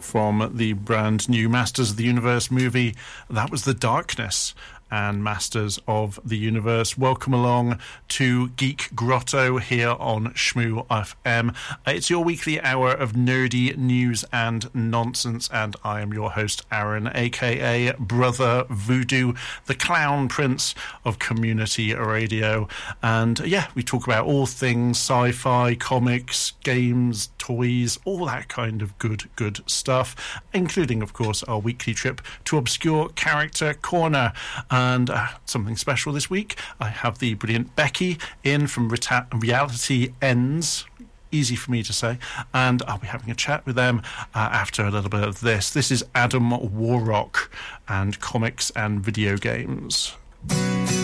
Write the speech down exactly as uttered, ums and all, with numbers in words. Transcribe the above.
from the brand new Masters of the Universe movie. That was The Darkness and Masters of the Universe. Welcome along to Geek Grotto here on Shmoo F M. It's your weekly hour of nerdy news and nonsense, and I am your host, Aaron, aka Brother Voodoo, the clown prince of community radio. And yeah, we talk about all things sci-fi, comics, games, toys, all that kind of good, good stuff, including, of course, our weekly trip to Obscure Character Corner. And uh, something special this week, I have the brilliant Becky in from Reta- Reality Ends. Easy for me to say. And I'll be having a chat with them uh, after a little bit of this. This is Adam Warrock and comics and video games.